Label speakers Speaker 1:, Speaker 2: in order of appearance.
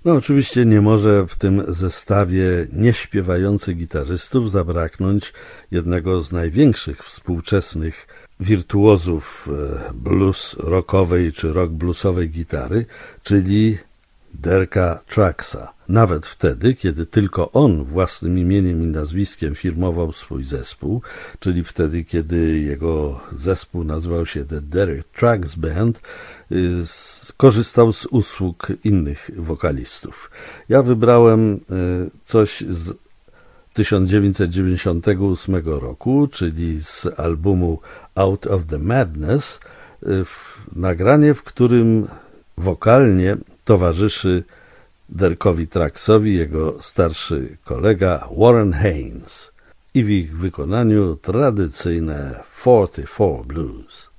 Speaker 1: No oczywiście nie może w tym zestawie nieśpiewających gitarzystów zabraknąć jednego z największych współczesnych wirtuozów blues rockowej czy rock bluesowej gitary, czyli Dereka Trucksa. Nawet wtedy, kiedy tylko on własnym imieniem i nazwiskiem firmował swój zespół, czyli wtedy, kiedy jego zespół nazywał się The Derek Trucks Band, korzystał z usług innych wokalistów. Ja wybrałem coś z 1998 roku, czyli z albumu Out of the Madness, nagranie, w którym wokalnie towarzyszy Derkowi Trucksowi jego starszy kolega Warren Haynes i w ich wykonaniu tradycyjne 44 Blues.